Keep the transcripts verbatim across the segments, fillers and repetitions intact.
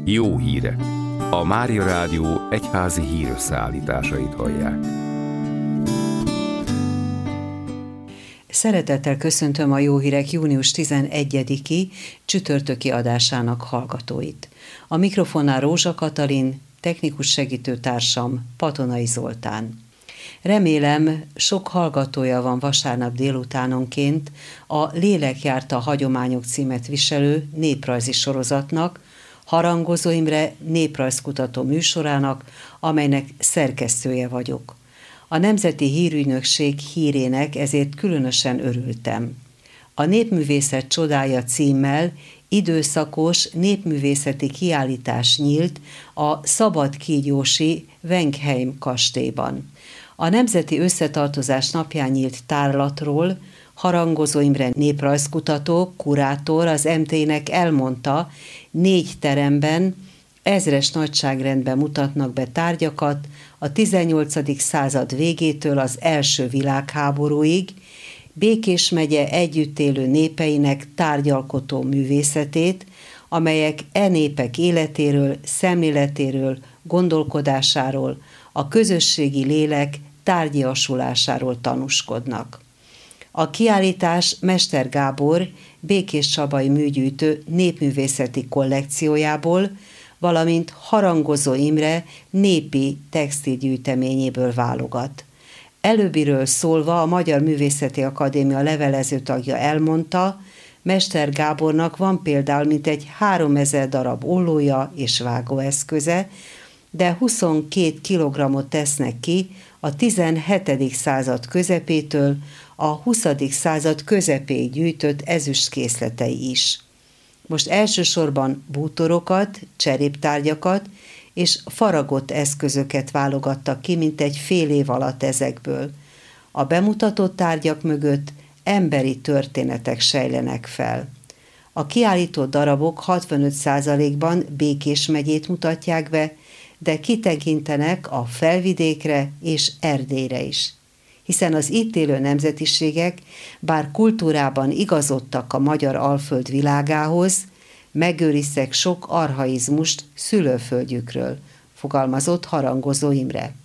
Jó hírek! A Mária Rádió egyházi hírösszeállításait hallják. Szeretettel köszöntöm a Jó Hírek június tizenegyediki csütörtöki adásának hallgatóit. A mikrofonnál Rózsa Katalin, technikus segítőtársam Patonai Zoltán. Remélem, sok hallgatója van vasárnap délutánonként a Lélek járta hagyományok címet viselő néprajzi sorozatnak, Harangozó Imre néprajzkutató műsorának, amelynek szerkesztője vagyok. A Nemzeti Hírügynökség hírének ezért különösen örültem. A Népművészet csodája címmel időszakos népművészeti kiállítás nyílt a szabadkígyósi Wenkheim kastélyban. A Nemzeti Összetartozás napján nyílt tárlatról Harangozó Imre néprajzkutató, kurátor az em té-nek elmondta, négy teremben ezres nagyságrendben mutatnak be tárgyakat a tizennyolcadik század végétől az első világháborúig, Békés megye együtt élő népeinek tárgyalkotó művészetét, amelyek e népek életéről, szemléletéről, gondolkodásáról, a közösségi lélek tárgyiasulásáról tanúskodnak. A kiállítás Mester Gábor békéscsabai műgyűjtő népművészeti kollekciójából, valamint Harangozó Imre népi textilgyűjteményéből válogat. Előbbiről szólva a Magyar Művészeti Akadémia levelező tagja elmondta, Mester Gábornak van például mintegy háromezer darab ollója és vágóeszköze, de huszonkét kilogrammot tesznek ki a tizenhetedik század közepétől a huszadik század közepéig gyűjtött ezüstkészletei is. Most elsősorban bútorokat, cseréptárgyakat és faragott eszközöket válogattak ki, mint egy fél év alatt ezekből. A bemutatott tárgyak mögött emberi történetek sejlenek fel. A kiállított darabok hatvanöt százalékban Békés megyét mutatják be, de kitekintenek a Felvidékre és Erdélyre is. Hiszen az itt élő nemzetiségek, bár kultúrában igazodtak a magyar alföld világához, megőriztek sok archaizmust szülőföldjükről, fogalmazott Harangozó Imre.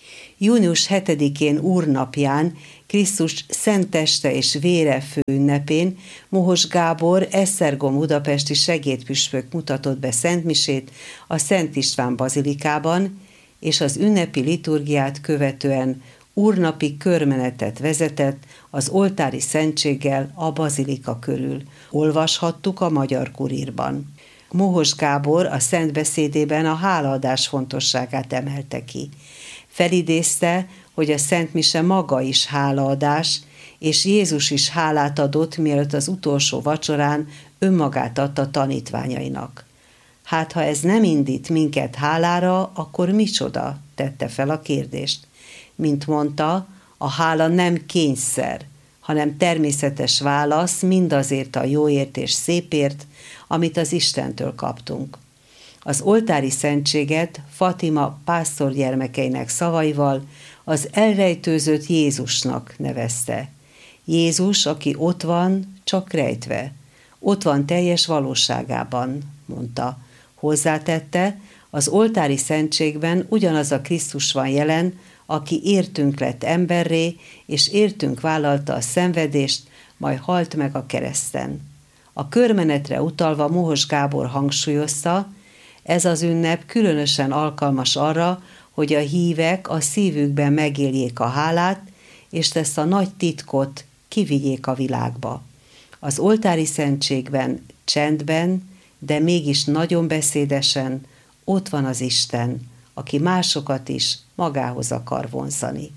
június hetedikén Úrnapján, Krisztus szent teste és vére főünnepén Mohos Gábor Esztergom budapesti segédpüspök mutatott be szentmisét a Szent István bazilikában, és az ünnepi liturgiát követően úrnapi körmenetet vezetett az oltári szentséggel a bazilika körül. Olvashattuk a Magyar Kurírban. Mohos Gábor a szentbeszédében a hálaadás fontosságát emelte ki. Felidézte, hogy a szentmise maga is hálaadás, és Jézus is hálát adott, mielőtt az utolsó vacsorán önmagát adta tanítványainak. Hát, ha ez nem indít minket hálára, akkor micsoda? Tette fel a kérdést. Mint mondta, a hála nem kényszer, hanem természetes válasz mindazért a jóért és szépért, amit az Istentől kaptunk. Az oltári szentséget Fatima pásztorgyermekeinek szavaival az elrejtőzött Jézusnak nevezte. Jézus, aki ott van, csak rejtve. Ott van teljes valóságában, mondta. Hozzátette, az oltári szentségben ugyanaz a Krisztus van jelen, aki értünk lett emberré, és értünk vállalta a szenvedést, majd halt meg a kereszten. A körmenetre utalva Mohos Gábor hangsúlyozta, ez az ünnep különösen alkalmas arra, hogy a hívek a szívükben megéljék a hálát, és ezt a nagy titkot kivigyék a világba. Az oltári szentségben, csendben, de mégis nagyon beszédesen ott van az Isten, aki másokat is magához akar vonzani.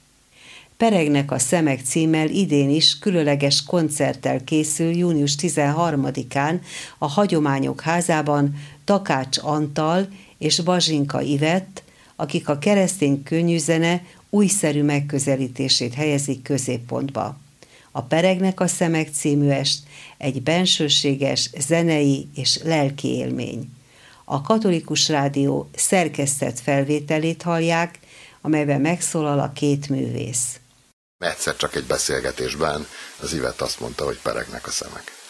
Peregnek a szemek címmel idén is különleges koncerttel készül június tizenharmadikán a Hagyományok Házában Takács Antal és Bazsinka Ivett, akik a keresztény könnyűzene újszerű megközelítését helyezik középpontba. A Peregnek a szemek című est egy bensőséges zenei és lelki élmény. A Katolikus Rádió szerkesztett felvételét hallják, amelyben megszólal a két művész. Egyszer csak egy beszélgetésben az Ivett azt mondta, hogy peregnek a szemek.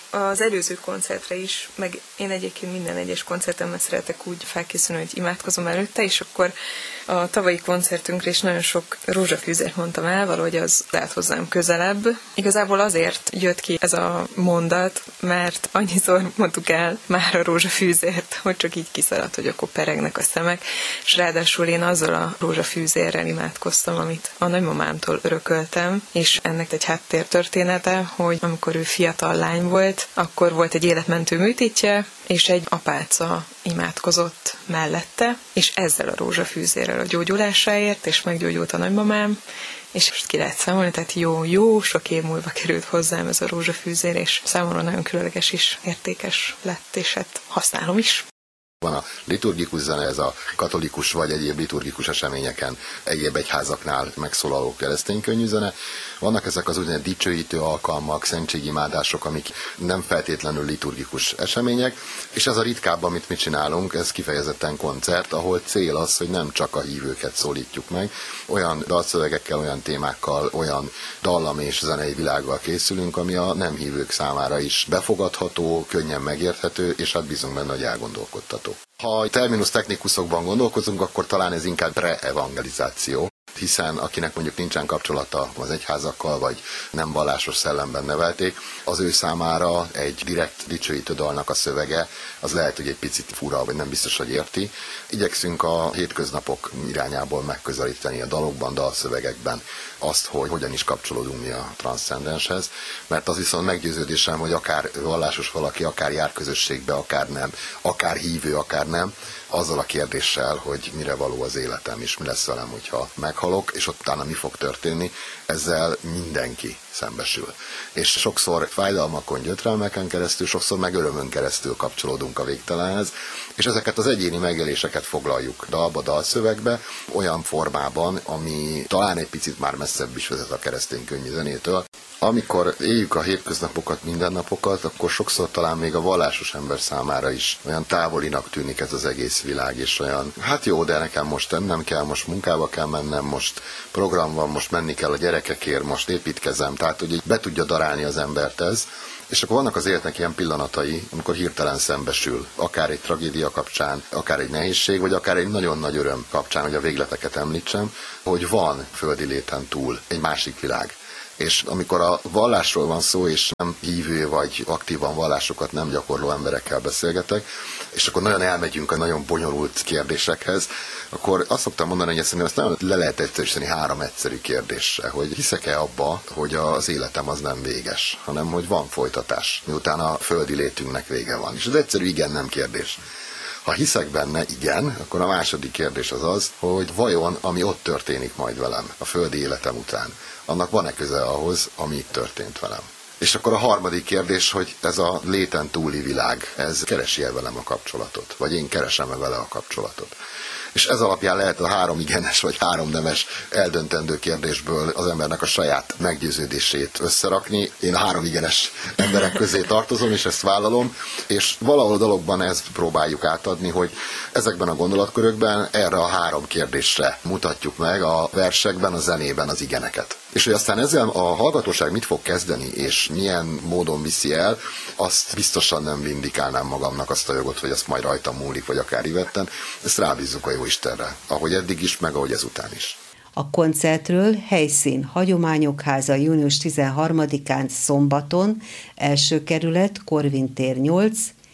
az előző koncertre is, meg én egyébként minden egyes koncertemben szeretek úgy felkészülni, hogy imádkozom előtte, és akkor a tavalyi koncertünkre is nagyon sok rózsafűzért mondtam el, valahogy az állt hozzám közelebb. Igazából azért jött ki ez a mondat, mert annyiszor mondtuk el már a rózsafűzért, hogy csak így kiszaladt, hogy akkor peregnek a szemek, és ráadásul én azzal a rózsafűzérrel imádkoztam, amit a nagymamámtól örököltem, és ennek egy háttértörténete, hogy amikor ő fiatal lány volt, akkor volt egy életmentő műtétje, és egy apáca imádkozott mellette, és ezzel a rózsafűzérrel a gyógyulásáért, és meggyógyult a nagymamám, és most ki lehet számolni, tehát jó-jó, sok év múlva került hozzám ez a rózsafűzér, és számomra nagyon különleges is, értékes lett, és hát használom is. Van a liturgikus zene, ez a katolikus vagy egyéb liturgikus eseményeken, egyéb egyházaknál megszólaló keresztény könnyűzene. Vannak ezek az úgynevezett dicsőítő alkalmak, szentségimádások, amik nem feltétlenül liturgikus események, és ez a ritkább, amit mi csinálunk, ez kifejezetten koncert, ahol cél az, hogy nem csak a hívőket szólítjuk meg, olyan dalszövegekkel, olyan témákkal, olyan dallam és zenei világgal készülünk, ami a nem hívők számára is befogadható, könnyen megérthető, és hát bízunk benne, hogy elgondolkodtató. Ha a terminus technikusokban gondolkozunk, akkor talán ez inkább pre-evangelizáció, hiszen akinek mondjuk nincsen kapcsolata az egyházakkal, vagy nem vallásos szellemben nevelték, az ő számára egy direkt dicsőítő dalnak a szövege, az lehet, hogy egy picit fura, vagy nem biztos, hogy érti. Igyekszünk a hétköznapok irányából megközelíteni a dalokban, dalszövegekben azt, hogy hogyan is kapcsolódunk mi a transzcendenshez, mert az viszont meggyőződésem, hogy akár vallásos valaki, akár jár közösségbe, akár nem, akár hívő, akár nem, azzal a kérdéssel, hogy mire való az életem, és mi lesz velem, hogyha meghalok, és ott utána mi fog történni, ezzel mindenki szembesül. És sokszor fájdalmakon, gyötrelmeken keresztül, sokszor meg örömön keresztül kapcsolódunk a végtelenhez, és ezeket az egyéni megéléseket foglaljuk dalba, dalszövegbe, olyan formában, ami talán egy picit már messzebb is vezet a keresztény könnyűzenétől. Amikor éljük a hétköznapokat, mindennapokat, akkor sokszor talán még a vallásos ember számára is olyan távolinak tűnik ez az egész világ, és olyan, hát jó, de nekem most nem kell, most munkába kell mennem, most program van, most menni kell a gyerekekért, most építkezem, tehát hogy be tudja darálni az embert ez. És akkor vannak az életnek ilyen pillanatai, amikor hirtelen szembesül, akár egy tragédia kapcsán, akár egy nehézség, vagy akár egy nagyon nagy öröm kapcsán, hogy a végleteket említsem, hogy van földi léten túl egy másik világ. És amikor a vallásról van szó, és nem hívő vagy aktívan vallásokat nem gyakorló emberekkel beszélgetek, és akkor nagyon elmegyünk a nagyon bonyolult kérdésekhez, akkor azt szoktam mondani, hogy ezt, ezt nagyon le lehet egyszerűsíteni három egyszerű kérdésre, hogy hiszek-e abba, hogy az életem az nem véges, hanem hogy van folytatás, miután a földi létünknek vége van. És az egyszerű igen-nem kérdés. Ha hiszek benne, igen, akkor a második kérdés az az, hogy vajon, ami ott történik majd velem, a földi életem után, annak van-e köze ahhoz, ami itt történt velem. És akkor a harmadik kérdés, hogy ez a léten túli világ, ez keresi-e velem a kapcsolatot, vagy én keresem-e vele a kapcsolatot. És ez alapján lehet a három igenes vagy három nemes eldöntendő kérdésből az embernek a saját meggyőződését összerakni. Én a három igenes emberek közé tartozom, és ezt vállalom, és valahol a dologban ezt próbáljuk átadni, hogy ezekben a gondolatkörökben erre a három kérdésre mutatjuk meg a versekben, a zenében az igeneket. És hogy aztán ezzel a hallgatóság mit fog kezdeni, és milyen módon viszi el, azt biztosan nem vindikálnám magamnak azt a jogot, hogy azt majd rajtam múlik, vagy akár Ivetten. Ezt rábízzuk a Jóistenre, ahogy eddig is, meg ahogy ezután is. A koncertről helyszín Hagyományok Háza június tizenharmadikán szombaton, első kerület, Korvin tér nyolc,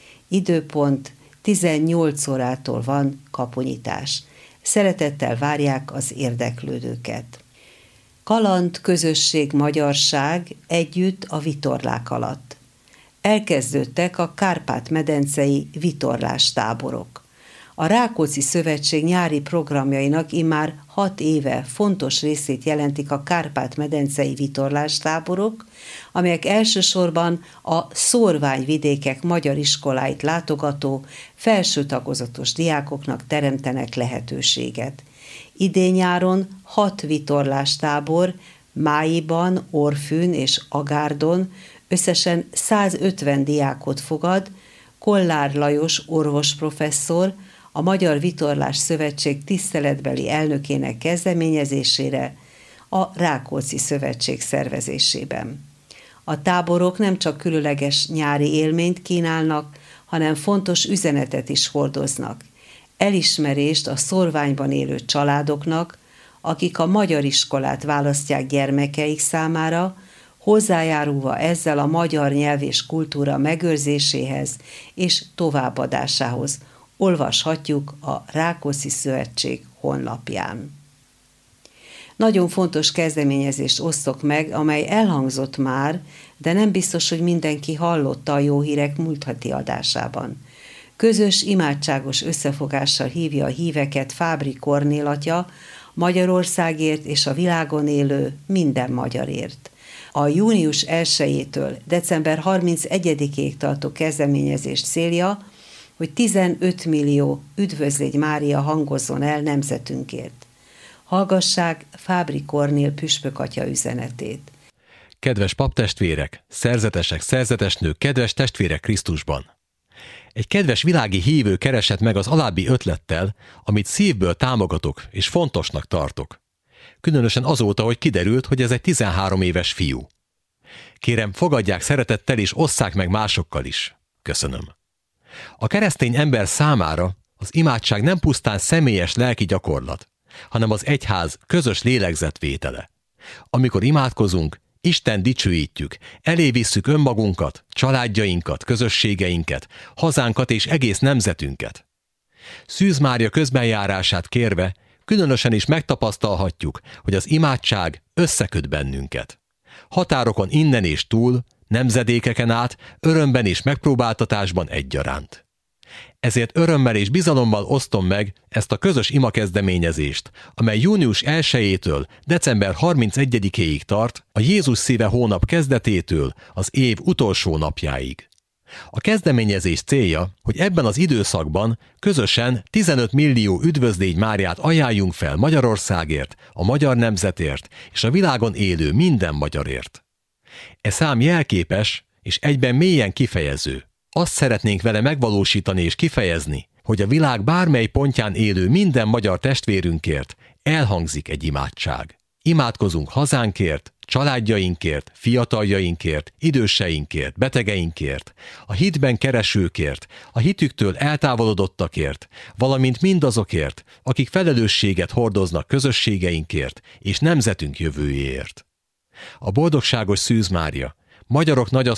időpont tizennyolc órától van kapunyitás. Szeretettel várják az érdeklődőket. Kaland, közösség, magyarság együtt a vitorlák alatt. Elkezdődtek a Kárpát-medencei vitorlástáborok. A Rákóczi Szövetség nyári programjainak immár hat éve fontos részét jelentik a Kárpát-medencei vitorlástáborok, amelyek elsősorban a szórványvidékek magyar iskoláit látogató felső tagozatos diákoknak teremtenek lehetőséget. Idén nyáron hat vitorlástábor Máiban, Orfűn és Agárdon összesen százötven diákot fogad, Kollár Lajos orvosprofesszor, a Magyar Vitorlás Szövetség tiszteletbeli elnökének kezdeményezésére a Rákóczi Szövetség szervezésében. A táborok nem csak különleges nyári élményt kínálnak, hanem fontos üzenetet is hordoznak. Elismerést a szórványban élő családoknak, akik a magyar iskolát választják gyermekeik számára, hozzájárulva ezzel a magyar nyelv és kultúra megőrzéséhez és továbbadásához. Olvashatjuk a Rákóczi Szövetség honlapján. Nagyon fontos kezdeményezést osztok meg, amely elhangzott már, de nem biztos, hogy mindenki hallotta a Jó Hírek múlt heti adásában. Közös imádságos összefogással hívja a híveket Fábri Kornél atya, Magyarországért és a világon élő minden magyarért. A június elsejétől december harmincegyedikéig tartó kezdeményezés célja, hogy tizenöt millió Üdvözlégy Mária hangozzon el nemzetünkért. Hallgassák Fábri Kornél püspökatya üzenetét. Kedves paptestvérek, szerzetesek, szerzetesnők, kedves testvérek Krisztusban! Egy kedves világi hívő keresett meg az alábbi ötlettel, amit szívből támogatok és fontosnak tartok. Különösen azóta, hogy kiderült, hogy ez egy tizenhárom éves fiú. Kérem, fogadják szeretettel és osszák meg másokkal is. Köszönöm. A keresztény ember számára az imádság nem pusztán személyes lelki gyakorlat, hanem az egyház közös lélegzetvétele. Amikor imádkozunk, Isten dicsőítjük, elé visszük önmagunkat, családjainkat, közösségeinket, hazánkat és egész nemzetünket. Szűz Mária közbenjárását kérve, különösen is megtapasztalhatjuk, hogy az imádság összeköt bennünket. Határokon innen és túl, nemzedékeken át, örömben és megpróbáltatásban egyaránt. Ezért örömmel és bizalommal osztom meg ezt a közös imakezdeményezést, amely június elsejétől december harmincegyedikéig tart, a Jézus szíve hónap kezdetétől az év utolsó napjáig. A kezdeményezés célja, hogy ebben az időszakban közösen tizenöt millió Üdvözlégy Máriát ajánljunk fel Magyarországért, a magyar nemzetért és a világon élő minden magyarért. E szám jelképes és egyben mélyen kifejező. Azt szeretnénk vele megvalósítani és kifejezni, hogy a világ bármely pontján élő minden magyar testvérünkért elhangzik egy imádság. Imádkozunk hazánkért, családjainkért, fiataljainkért, időseinkért, betegeinkért, a hitben keresőkért, a hitüktől eltávolodottakért, valamint mindazokért, akik felelősséget hordoznak közösségeinkért és nemzetünk jövőjéért. A boldogságos Szűz Mária, magyarok nagyasszonya,